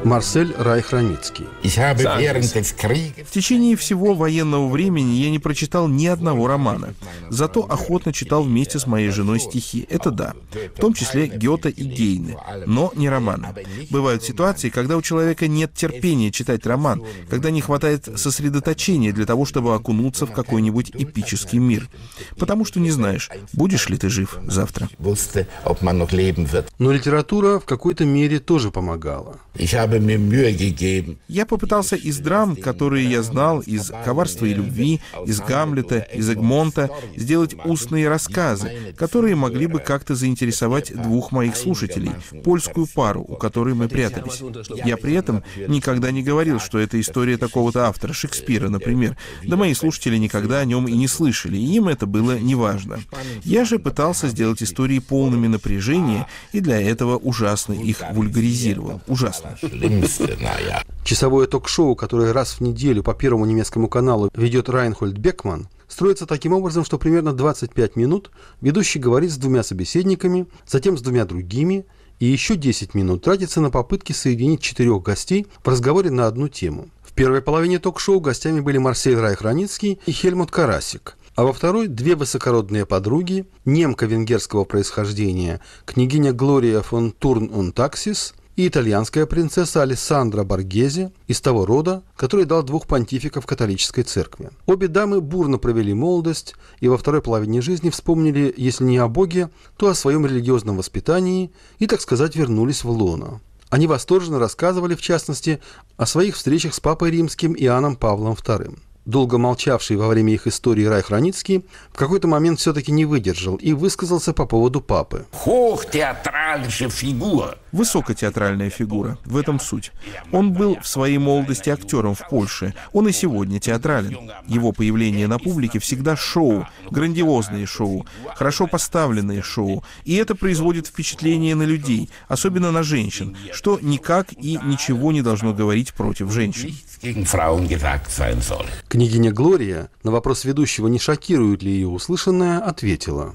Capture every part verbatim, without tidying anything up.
Марсель Райх-Раницкий. В течение всего военного времени я не прочитал ни одного романа. Зато охотно читал вместе с моей женой стихи. Это да. В том числе Гёте и Гейне. Но не романы. Бывают ситуации, когда у человека нет терпения читать роман, когда не хватает сосредоточения для того, чтобы окунуться в какой-нибудь эпический мир. Потому что не знаешь, будешь ли ты жив завтра. Но литература в какой-то мере тоже помогала. Я попытался из драм, которые я знал, из «Коварства и любви», из «Гамлета», из «Эгмонта», сделать устные рассказы, которые могли бы как-то заинтересовать двух моих слушателей, польскую пару, у которой мы прятались. Я при этом никогда не говорил, что это история такого-то автора, Шекспира, например. Да мои слушатели никогда о нем и не слышали, и им это было неважно. Я же пытался сделать истории полными напряжения, и для этого ужасно их вульгаризировал. Ужасно. Часовое ток-шоу, которое раз в неделю по Первому немецкому каналу ведет Райнхольд Бекман, строится таким образом, что примерно двадцать пять минут ведущий говорит с двумя собеседниками, затем с двумя другими, и еще десять минут тратится на попытки соединить четырех гостей в разговоре на одну тему. В первой половине ток-шоу гостями были Марсель Райх-Раницкий и Хельмут Карасик, а во второй две высокородные подруги, немка венгерского происхождения, княгиня Глория фон Турн und Taxis и итальянская принцесса Алессандра Боргезе из того рода, который дал двух понтификов католической церкви. Обе дамы бурно провели молодость и во второй половине жизни вспомнили, если не о Боге, то о своем религиозном воспитании и, так сказать, вернулись в лоно. Они восторженно рассказывали, в частности, о своих встречах с папой римским Иоанном Павлом вторым. Долго молчавший во время их истории Райх-Раницкий в какой-то момент все-таки не выдержал и высказался по поводу папы. Высокотеатральная фигура. В этом суть. Он был в своей молодости актером в Польше. Он и сегодня театрален. Его появление на публике всегда шоу, грандиозные шоу, хорошо поставленные шоу. И это производит впечатление на людей, особенно на женщин, что никак и ничего не должно говорить против женщин. Княгиня Глория на вопрос ведущего, не шокирует ли ее услышанное, ответила: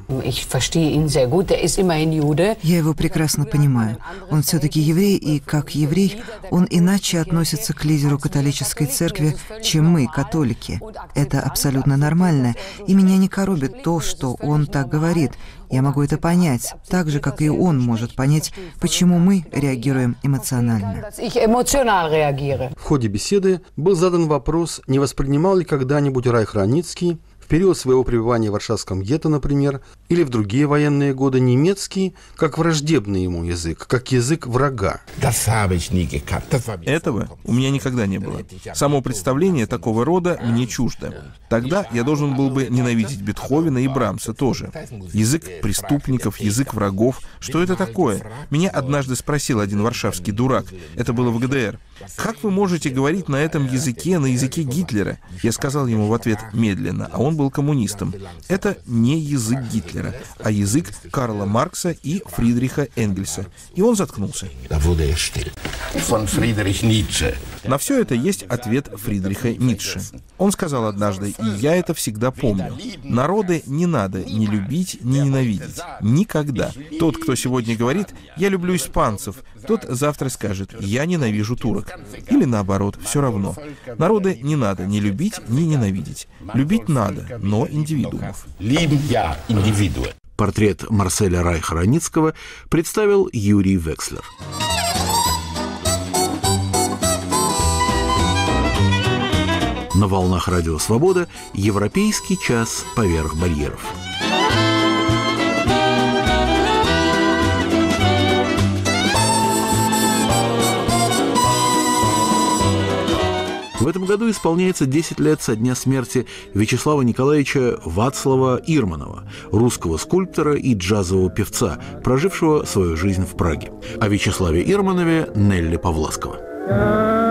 «Я его прекрасно понимаю. Он все-таки еврей, и как еврей он иначе относится к лидеру католической церкви, чем мы, католики. Это абсолютно нормально, и меня не коробит то, что он так говорит. Я могу это понять, так же, как и он может понять, почему мы реагируем эмоционально». В ходе беседы был задан вопрос, не воспринимал ли когда-нибудь Райх-Раницкий в период своего пребывания в Варшавском гетто, например, или в другие военные годы немецкий как враждебный ему язык, как язык врага. Этого у меня никогда не было. Само представление такого рода мне чуждо. Тогда я должен был бы ненавидеть Бетховена и Брамса тоже. Язык преступников, язык врагов. Что это такое? Меня однажды спросил один варшавский дурак. Это было в ГДР. «Как вы можете говорить на этом языке, на языке Гитлера?» Я сказал ему в ответ медленно, а он был коммунистом. Это не язык Гитлера, а язык Карла Маркса и Фридриха Энгельса. И он заткнулся. На все это есть ответ Фридриха Ницше. Он сказал однажды, и я это всегда помню: народы не надо ни любить, ни ненавидеть. Никогда. Тот, кто сегодня говорит «я люблю испанцев», тот завтра скажет «я ненавижу турок». Или наоборот, все равно. Народы не надо ни любить, ни ненавидеть. Любить надо, но индивидуумов. Портрет Марселя Райха-Раницкого представил Юрий Векслер. На волнах Радио Свобода «Европейский час поверх барьеров». В этом году исполняется десять лет со дня смерти Вячеслава Николаевича Вацлава Ирманова, русского скульптора и джазового певца, прожившего свою жизнь в Праге. О Вячеславе Ирманове Нелли Павласкова.